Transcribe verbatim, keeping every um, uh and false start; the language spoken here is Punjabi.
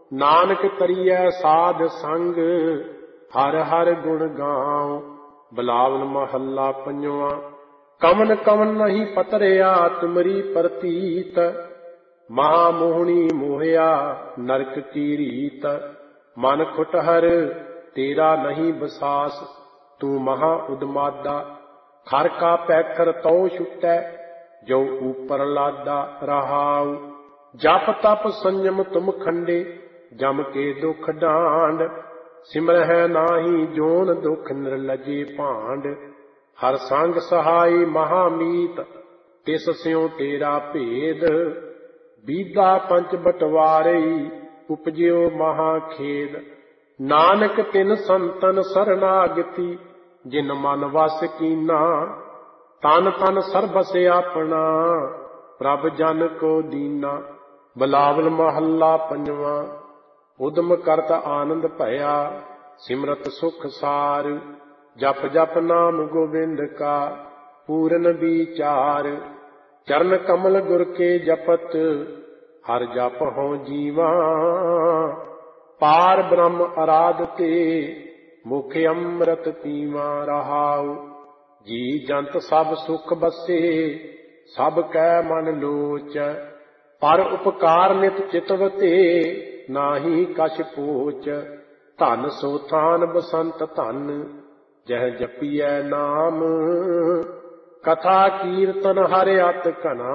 ਨਾਨਕ ਤਰੀਐ ਸਾਧ ਸੰਗ, ਹਰ ਹਰ ਗੁਣ ਗਾਉ। ਬਿਲਾਵਲ ਮਹੱਲਾ ਪੰਜਵਾਂ। ਕਵਨ ਕਵਨ ਨਹੀਂ ਪਤਰਿਆ ਤੁਮਰੀ ਪ੍ਰਤੀਤ, ਮਹਾ ਮੋਹਣੀ ਮੋਹਿਆ ਨਰਕ ਕੀ ਰੀਤ। ਮਨ ਖੁਟਹਰ ਤੇਰਾ ਨਹੀਂ ਬਸਾਸ, ਤੂੰ ਮਹਾ ਉਦਮਾਦਾ। ਖਰ ਕਾ ਪੈਖਰ ਤਉ ਛੁਟੈ, ਜੋ ਉਪਰ ਲਾਦਾ ਰਹਾਉ। ਜਪ ਤਪ ਸੰਜਮ ਤੁਮ ਖੰਡੇ, ਜਮ ਕੇ ਦੁਖ ਡਾਂਡ। ਸਿਮਰਹਿ ਨਾਹੀ ਜੋਨ ਦੁਖ ਨਿਰਲਜੇ ਭਾਂਡ। ਹਰ ਸੰਗ ਸਹਾਈ ਮਹਾਮੀਤ, ਤਿਸ ਸਿਉ ਤੇਰਾ ਭੇਦ। ਬੀਦਾ ਪੰਚ ਬਟਵਾਰਈ, ਉਪਜਿਓ ਮਹਾ ਖੇਦ। ਨਾਨਕ ਤਿਨ ਸੰਤਨ ਸਰਨਾਗਤੀ, ਜਿਨ ਮਨ ਵਸ ਕੀਨਾ। ਤਨ ਤਨ ਸਰਬਸ ਆਪਣਾ, ਪ੍ਰਭ ਜਨ ਕੋ ਦੀਨਾ। ਬਿਲਾਵਲ ਮਹੱਲਾ ਪੰਜਵਾਂ। ਉਦਮ ਕਰਤ ਆਨੰਦ ਭਇਆ, ਸਿਮਰਤ ਸੁਖ ਸਾਰ। ਜਪ ਜਪ ਨਾਮ ਗੋਬਿੰਦ ਕਾ, ਪੂਰਨ ਵਿਚਾਰ। ਚਰਨ ਕਮਲ ਗੁਰ ਕੇ ਜਪਤ, ਹਰ ਜਪ ਹੋਂ ਜੀਵਾ। ਪਾਰ ਬ੍ਰਹਮ ਅਰਾਧ ਤੇ, ਮੁਖ ਅੰਮ੍ਰਿਤ ਪੀਵਾ ਰਹਾਉ। ਜੀ ਜੰਤ ਸਭ ਸੁਖ ਬਸੇ, ਸਭ ਕੈ ਮਨ ਲੋਚ। ਪਰ ਉਪਕਾਰ ਨਿਤ ਚਿਤਵਤੇ, ਨਾਹੀ ਕਛ ਪੋਚ। ਧਨ ਸੋ ਥਾਨ ਬਸੰਤ ਧਨ, ਜਹ ਜਪੀਐ ਨਾਮ। ਕਥਾ ਕੀਰਤਨ ਹਰਿ ਅਤ ਘਨਾ,